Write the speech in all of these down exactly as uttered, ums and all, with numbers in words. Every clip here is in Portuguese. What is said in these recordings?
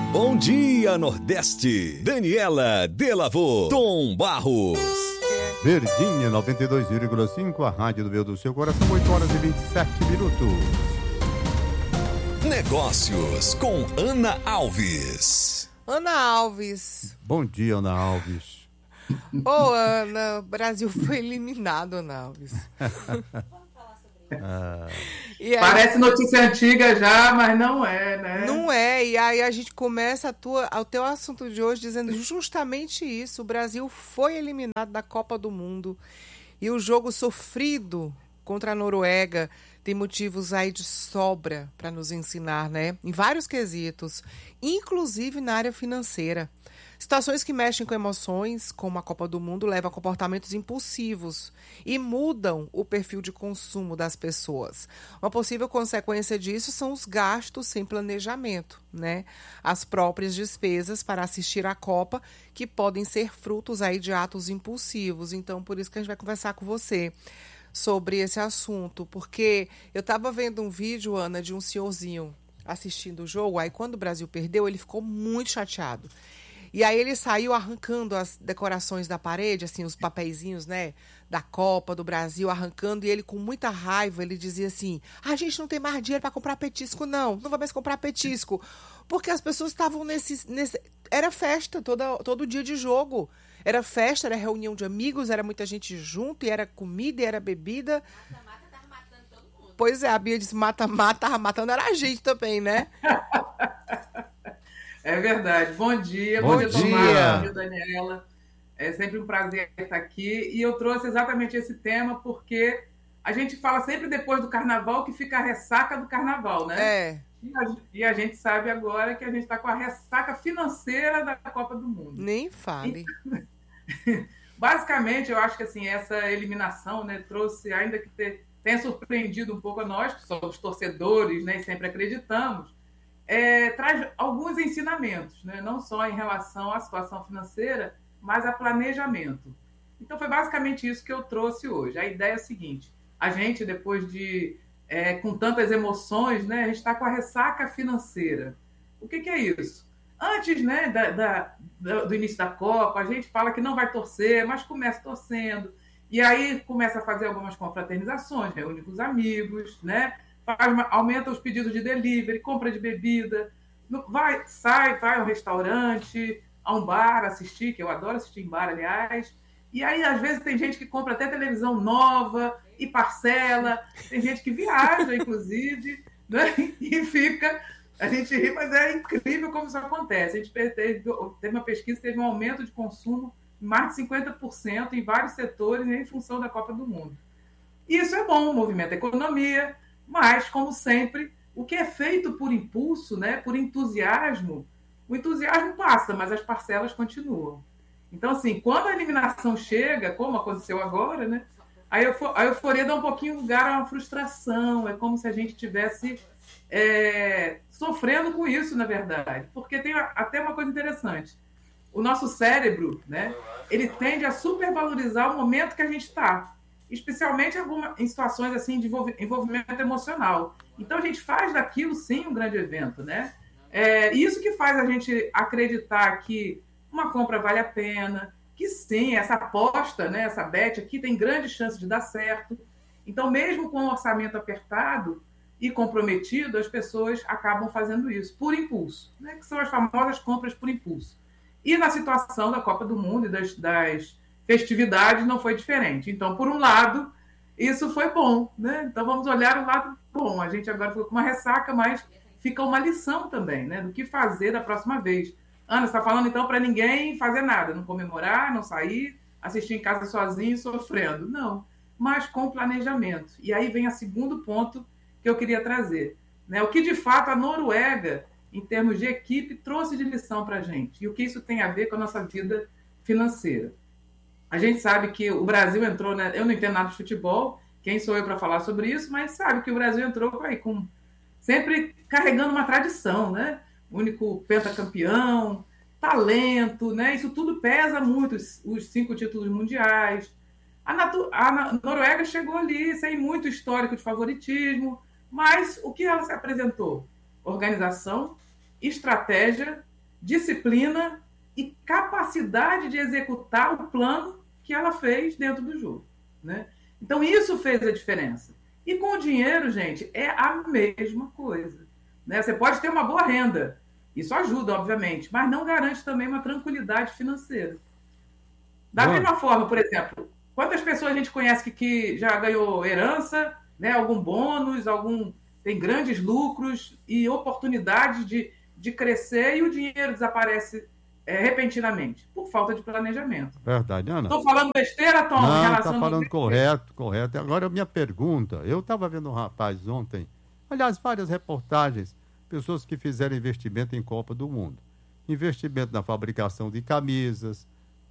Bom dia, Nordeste. Daniela Delavô, Tom Barros. Verdinha noventa e dois vírgula cinco, a rádio do meu do seu coração, oito horas e vinte e sete minutos. Negócios com Ana Alves. Ana Alves. Bom dia, Ana Alves. Ô, oh, Ana, o Brasil foi eliminado, Ana Alves. Ah. E aí, parece notícia antiga já, mas não é, né? Não é, e aí a gente começa a tua, o teu assunto de hoje dizendo justamente isso. O Brasil foi eliminado da Copa do Mundo e o jogo sofrido contra a Noruega tem motivos aí de sobra para nos ensinar, né? Em vários quesitos, inclusive na área financeira. Situações que mexem com emoções, como a Copa do Mundo, levam a comportamentos impulsivos e mudam o perfil de consumo das pessoas. Uma possível consequência disso são os gastos sem planejamento, né? As próprias despesas para assistir à Copa, que podem ser frutos aí de atos impulsivos. Então, por isso que a gente vai conversar com você sobre esse assunto, porque eu estava vendo um vídeo, Ana, de um senhorzinho assistindo o jogo, aí quando o Brasil perdeu, ele ficou muito chateado. E aí ele saiu arrancando as decorações da parede, assim, os papeizinhos, né, da Copa, do Brasil, arrancando, e ele com muita raiva, ele dizia assim, a gente não tem mais dinheiro para comprar petisco, não, não vai mais comprar petisco, porque as pessoas estavam nesse, nesse... Era festa, toda, todo dia de jogo, era festa, era reunião de amigos, era muita gente junto, e era comida, e era bebida. Mata-mata tava matando todo mundo. Pois é, a Bia disse, mata-mata tava matando, era a gente também, né? É verdade. Bom dia. Bom, bom dia, dia, Tomás. Bom dia, Daniela. É sempre um prazer estar aqui. E eu trouxe exatamente esse tema porque a gente fala sempre depois do carnaval que fica a ressaca do carnaval, né? É. E a, e a gente sabe agora que a gente está com a ressaca financeira da Copa do Mundo. Nem fale. E, basicamente, eu acho que assim, essa eliminação, né, trouxe, ainda que ter, tenha surpreendido um pouco a nós, que somos torcedores, né, e sempre acreditamos, É, traz alguns ensinamentos, né? Não só em relação à situação financeira, mas a planejamento. Então, foi basicamente isso que eu trouxe hoje. A ideia é a seguinte, a gente, depois de, é, com tantas emoções, né, a gente está com a ressaca financeira. O que, que é isso? Antes, né, da, da, do início da Copa, a gente fala que não vai torcer, mas começa torcendo, e aí começa a fazer algumas confraternizações, reúne com os amigos, né? Aumenta os pedidos de delivery, compra de bebida, vai, sai, vai ao restaurante, a um bar assistir, que eu adoro assistir em bar, aliás. E aí, às vezes, tem gente que compra até televisão nova e parcela, tem gente que viaja, inclusive, né? E fica... A gente ri, mas é incrível como isso acontece. A gente teve, teve uma pesquisa, teve um aumento de consumo de mais de cinquenta por cento em vários setores, em função da Copa do Mundo. Isso é bom, movimenta a economia, mas, como sempre, o que é feito por impulso, né, por entusiasmo, o entusiasmo passa, mas as parcelas continuam. Então, assim, quando a eliminação chega, como aconteceu agora, né, a euforia dá um pouquinho lugar a uma frustração, é como se a gente estivesse é, sofrendo com isso, na verdade. Porque tem até uma coisa interessante. O nosso cérebro, né, ele tende a supervalorizar o momento que a gente está. Especialmente em situações assim, de envolvimento emocional. Então, a gente faz daquilo, sim, um grande evento, né? É isso que faz a gente acreditar que uma compra vale a pena, que sim, essa aposta, né, essa bet aqui tem grande chance de dar certo. Então, mesmo com o orçamento apertado e comprometido, as pessoas acabam fazendo isso, por impulso, né? Que são as famosas compras por impulso. E na situação da Copa do Mundo e das... das festividades não foi diferente. Então, por um lado, isso foi bom, né? Então, vamos olhar o lado bom. A gente agora ficou com uma ressaca, mas fica uma lição também, né? Do que fazer da próxima vez. Ana, você está falando, então, para ninguém fazer nada, não comemorar, não sair, assistir em casa sozinho, sofrendo. Não, mas com planejamento. E aí vem o segundo ponto que eu queria trazer, né? O que, de fato, a Noruega, em termos de equipe, trouxe de lição para a gente. E o que isso tem a ver com a nossa vida financeira. A gente sabe que o Brasil entrou, né? Eu não entendo nada de futebol, quem sou eu para falar sobre isso, mas sabe que o Brasil entrou aí, com, sempre carregando uma tradição, né? Único pentacampeão, talento, né? Isso tudo pesa muito, os, os cinco títulos mundiais. A, Natu, a Noruega chegou ali sem muito histórico de favoritismo, mas o que ela se apresentou? Organização, estratégia disciplina e capacidade de executar o plano que ela fez dentro do jogo, né? Então, isso fez a diferença. E com o dinheiro, gente, é a mesma coisa, né? Você pode ter uma boa renda, isso ajuda, obviamente, mas não garante também uma tranquilidade financeira. Da Bom. mesma forma, por exemplo, quantas pessoas a gente conhece que, que já ganhou herança, né? Algum bônus, algum tem grandes lucros e oportunidades de, de crescer e o dinheiro desaparece é, repentinamente, por falta de planejamento. Verdade, Ana. Estou falando besteira, Tom? Não, em relação está falando correto, correto. Agora, a minha pergunta, eu estava vendo um rapaz ontem, aliás, várias reportagens, pessoas que fizeram investimento em Copa do Mundo. Investimento na fabricação de camisas,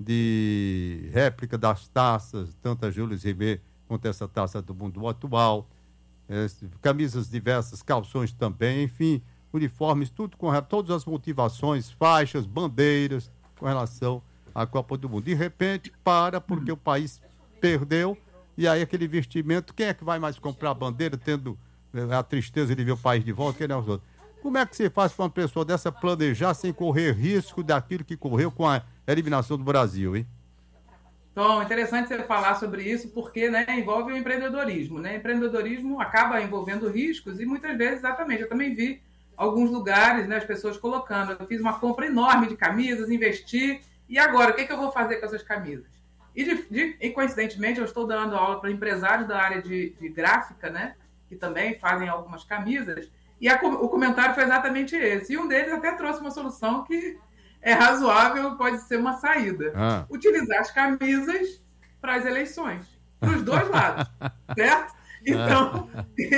de réplica das taças, tanto a Jules Rimet quanto essa taça do mundo atual, é, camisas diversas, calções também, enfim, uniformes, tudo com todas as motivações, faixas, bandeiras com relação à Copa do Mundo. De repente, para, porque o país perdeu, e aí aquele investimento, quem é que vai mais comprar a bandeira, tendo a tristeza de ver o país de volta? Quem é os outros? Como é que se faz para uma pessoa dessa planejar sem correr risco daquilo que correu com a eliminação do Brasil, hein? Tom, interessante você falar sobre isso, porque, né, envolve o empreendedorismo, né? Empreendedorismo acaba envolvendo riscos e muitas vezes, exatamente, eu também vi alguns lugares, né, as pessoas colocando, eu fiz uma compra enorme de camisas, investi, e agora, o que, é que eu vou fazer com essas camisas? E, de, de, e coincidentemente, eu estou dando aula para empresários da área de, de gráfica, né, que também fazem algumas camisas, e a, o comentário foi exatamente esse. E um deles até trouxe uma solução que é razoável, pode ser uma saída. Ah. Utilizar as camisas para as eleições, para os dois lados, certo? Então,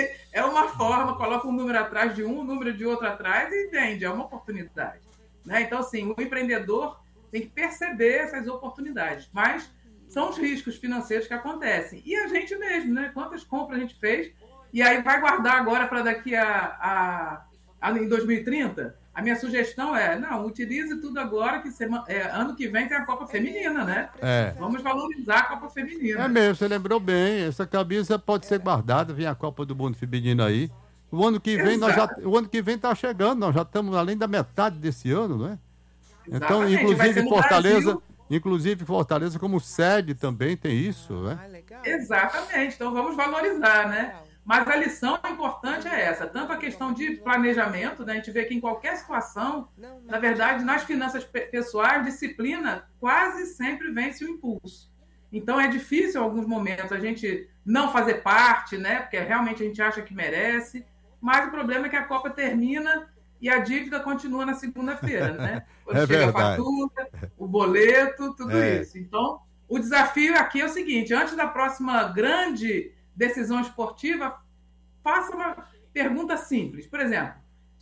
é uma forma, coloca um número atrás de um, um número de outro atrás e vende, é uma oportunidade, né? Então, assim, o empreendedor tem que perceber essas oportunidades, mas são os riscos financeiros que acontecem. E a gente mesmo, né? Quantas compras a gente fez, e aí vai guardar agora para daqui a, a, a em dois mil e trinta? A minha sugestão é, não, utilize tudo agora, que sema, é, ano que vem tem a Copa Feminina, né? É. Vamos valorizar a Copa Feminina. É mesmo, você lembrou bem, essa camisa pode ser guardada, vem a Copa do Mundo Feminina aí. O ano que vem, nós já, o ano que vem está chegando, nós já estamos além da metade desse ano, não é? Então, inclusive Fortaleza, Brasil. inclusive Fortaleza como sede também tem isso, né? Ah, legal. Exatamente, então vamos valorizar, né? Mas a lição importante é essa, tanto a questão de planejamento, né? A gente vê que em qualquer situação, não, não, na verdade, nas finanças pessoais, disciplina quase sempre vence o impulso. Então é difícil em alguns momentos a gente não fazer parte, né? Porque realmente a gente acha que merece, mas o problema é que a Copa termina e a dívida continua na segunda-feira, né? Quando é chega verdade. a fatura, o boleto, tudo é. isso. Então, o desafio aqui é o seguinte, antes da próxima grande decisão esportiva, faça uma pergunta simples. Por exemplo,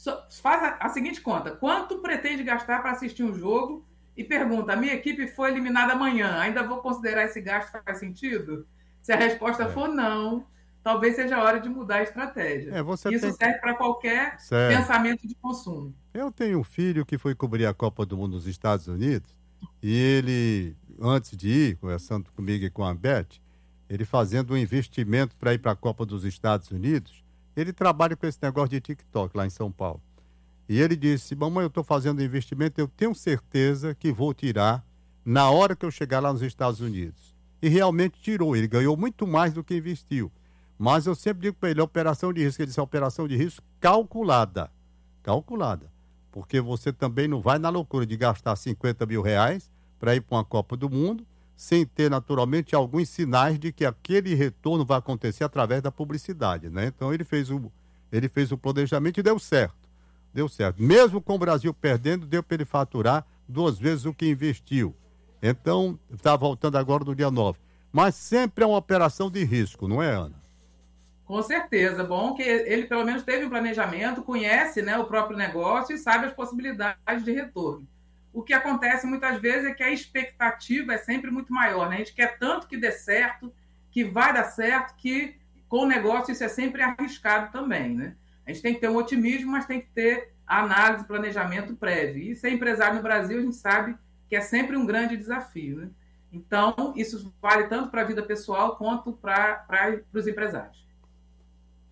faz a seguinte conta. Quanto pretende gastar para assistir um jogo? E pergunta, a minha equipe foi eliminada amanhã, ainda vou considerar esse gasto? Faz sentido? Se a resposta é. for não, talvez seja a hora de mudar a estratégia. É, você Isso tem... serve para qualquer certo. pensamento de consumo. Eu tenho um filho que foi cobrir a Copa do Mundo nos Estados Unidos e ele, antes de ir, conversando comigo e com a Beth, ele fazendo um investimento para ir para a Copa dos Estados Unidos, ele trabalha com esse negócio de TikTok lá em São Paulo. E ele disse, mamãe, eu estou fazendo um investimento, eu tenho certeza que vou tirar na hora que eu chegar lá nos Estados Unidos. E realmente tirou, ele ganhou muito mais do que investiu. Mas eu sempre digo para ele, operação de risco, ele disse, operação de risco calculada. Calculada. Porque você também não vai na loucura de gastar cinquenta mil reais para ir para uma Copa do Mundo, sem ter, naturalmente, alguns sinais de que aquele retorno vai acontecer através da publicidade, né? Então, ele fez o, ele fez o planejamento e deu certo. Deu certo. Mesmo com o Brasil perdendo, deu para ele faturar duas vezes o que investiu. Então, está voltando agora no dia nove. Mas sempre é uma operação de risco, não é, Ana? Com certeza. Bom que ele, pelo menos, teve um planejamento, conhece, né, o próprio negócio e sabe as possibilidades de retorno. O que acontece muitas vezes é que a expectativa é sempre muito maior, né? A gente quer tanto que dê certo, que vai dar certo, que com o negócio isso é sempre arriscado também, né? A gente tem que ter um otimismo, mas tem que ter a análise, planejamento prévio. E ser empresário no Brasil, a gente sabe que é sempre um grande desafio, né? Então, isso vale tanto para a vida pessoal quanto para os empresários.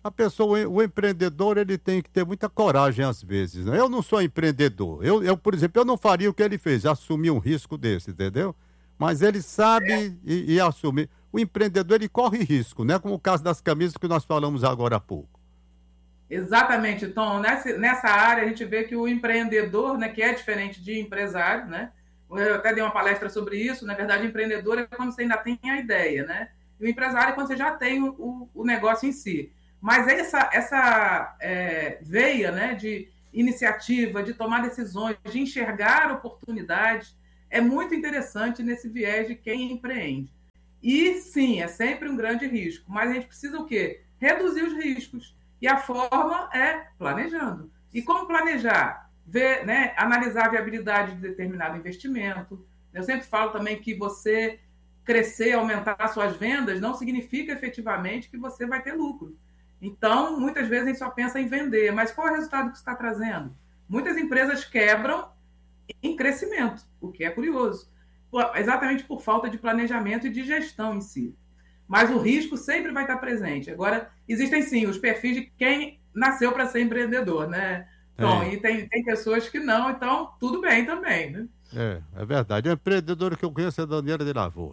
A pessoa, o empreendedor, ele tem que ter muita coragem às vezes, né? Eu não sou empreendedor. Eu, eu, por exemplo, eu não faria o que ele fez, assumir um risco desse, entendeu? Mas ele sabe é. e, e assumir. O empreendedor, ele corre risco, né? Como o caso das camisas que nós falamos agora há pouco. Exatamente, Tom. Nessa, nessa área, a gente vê que o empreendedor, né, que é diferente de empresário, né? Eu até dei uma palestra sobre isso. Na verdade, empreendedor é quando você ainda tem a ideia, né? E o empresário é quando você já tem o, o, o negócio em si. Mas essa, essa é, veia, né, de iniciativa, de tomar decisões, de enxergar oportunidades, é muito interessante nesse viés de quem empreende. E, sim, é sempre um grande risco. Mas a gente precisa o quê? Reduzir os riscos. E a forma é planejando. E como planejar? Ver, né, analisar a viabilidade de determinado investimento. Eu sempre falo também que você crescer, aumentar suas vendas, não significa efetivamente que você vai ter lucro. Então, muitas vezes a gente só pensa em vender, mas qual é o resultado que está trazendo? Muitas empresas quebram em crescimento, o que é curioso, exatamente por falta de planejamento e de gestão em si. Mas o risco sempre vai estar presente. Agora, existem sim os perfis de quem nasceu para ser empreendedor, né? Então, é. E tem, tem pessoas que não, então tudo bem também, né? É, é verdade. A empreendedora que eu conheço é a Daniela de Lavoa.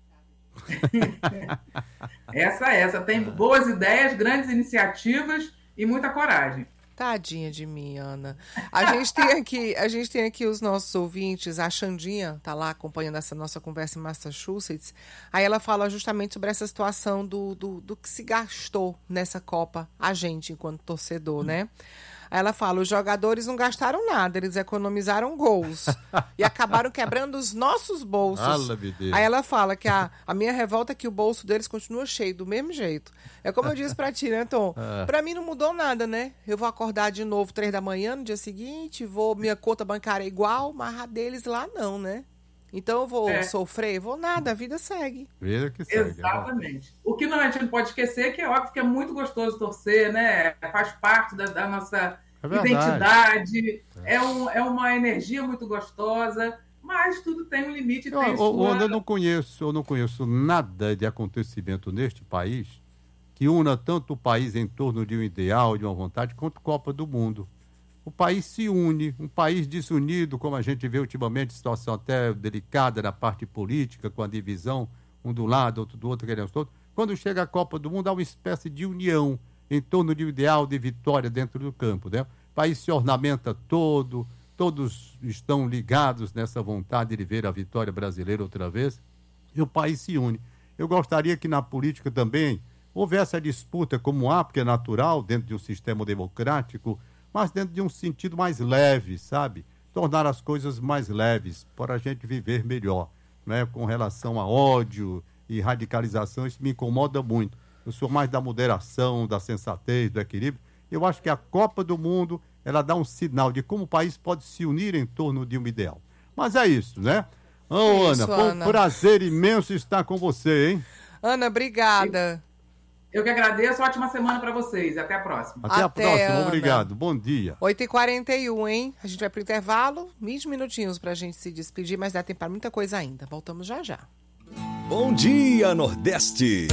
essa, essa. Tem boas ideias, grandes iniciativas e muita coragem. Tadinha de mim, Ana. A gente tem aqui, a gente tem aqui os nossos ouvintes, a Xandinha tá lá acompanhando essa nossa conversa em Massachusetts. Aí ela fala justamente sobre essa situação do, do, do que se gastou nessa Copa, a gente, enquanto torcedor, hum. né? Aí ela fala, os jogadores não gastaram nada, eles economizaram gols e acabaram quebrando os nossos bolsos. Aí ela fala que a, a minha revolta é que o bolso deles continua cheio, do mesmo jeito. É como eu disse pra ti, né, Tom? É. Pra mim não mudou nada, né? Eu vou acordar de novo três da manhã no dia seguinte, vou, minha conta bancária é igual, mas a deles lá não, né? Então eu vou é. sofrer? Vou nada, a vida segue. Vida que segue. Exatamente. É. O que não, a gente não pode esquecer é que é óbvio que é muito gostoso torcer, né? Faz parte da, da nossa é identidade, é. É, um, é uma energia muito gostosa, mas tudo tem um limite. Eu, tem eu, sua... eu, não conheço, eu não conheço nada de acontecimento neste país que una tanto o país em torno de um ideal, de uma vontade, quanto Copa do Mundo. O país se une, um país desunido, como a gente vê ultimamente, situação até delicada na parte política, com a divisão, um do lado, outro do outro, queremos todos. Quando chega a Copa do Mundo, há uma espécie de união em torno de um ideal de vitória dentro do campo, né? O país se ornamenta todo, todos estão ligados nessa vontade de ver a vitória brasileira outra vez, e o país se une. Eu gostaria que na política também houvesse a disputa como há, porque é natural, dentro de um sistema democrático, mas dentro de um sentido mais leve, sabe? Tornar as coisas mais leves, para a gente viver melhor, né? Com relação a ódio e radicalização, isso me incomoda muito. Eu sou mais da moderação, da sensatez, do equilíbrio. Eu acho que a Copa do Mundo, ela dá um sinal de como o país pode se unir em torno de um ideal. Mas é isso, né? Ô, oh, Ana, foi um prazer imenso estar com você, hein? Ana, obrigada. Eu que agradeço, ótima semana para vocês. Até a próxima. Até, Até a próxima, Ana. Obrigado. Bom dia. oito e quarenta e um, hein? A gente vai para o intervalo, vinte minutinhos para a gente se despedir, mas dá tempo para muita coisa ainda. Voltamos já já. Bom dia, Nordeste.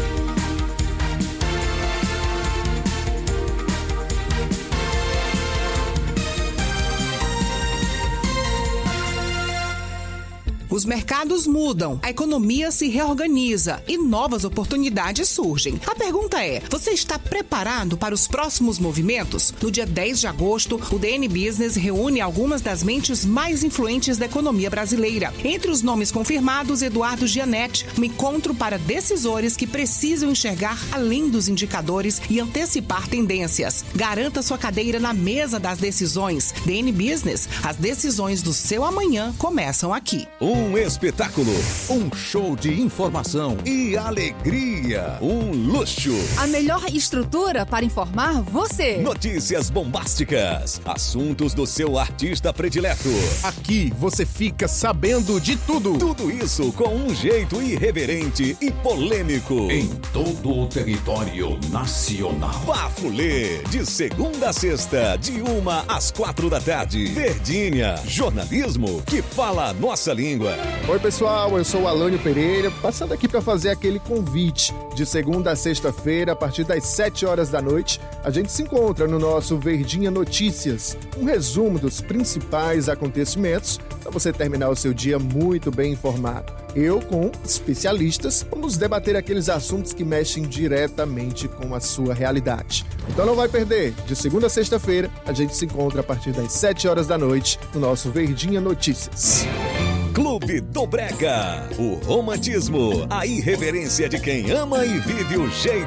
Os mercados mudam, a economia se reorganiza e novas oportunidades surgem. A pergunta é, você está preparado para os próximos movimentos? No dia dez de agosto, o D N Business reúne algumas das mentes mais influentes da economia brasileira. Entre os nomes confirmados, Eduardo Gianetti, um encontro para decisores que precisam enxergar além dos indicadores e antecipar tendências. Garanta sua cadeira na mesa das decisões. D N Business, as decisões do seu amanhã começam aqui. Um espetáculo, um show de informação e alegria, um luxo. A melhor estrutura para informar você. Notícias bombásticas, assuntos do seu artista predileto. Aqui você fica sabendo de tudo. Tudo isso com um jeito irreverente e polêmico. Em todo o território nacional. Bafulê, de segunda a sexta, de uma às quatro da tarde. Verdinha, jornalismo que fala a nossa língua. sua. Oi, pessoal, eu sou o Alânio Pereira, passando aqui para fazer aquele convite. De segunda a sexta-feira, a partir das sete horas da noite, a gente se encontra no nosso Verdinha Notícias, um resumo dos principais acontecimentos para você terminar o seu dia muito bem informado. Eu, com especialistas, vamos debater aqueles assuntos que mexem diretamente com a sua realidade. Então não vai perder. De segunda a sexta-feira, a gente se encontra a partir das sete horas da noite no nosso Verdinha Notícias. Clube do Brega. O romantismo, a irreverência de quem ama e vive o jeito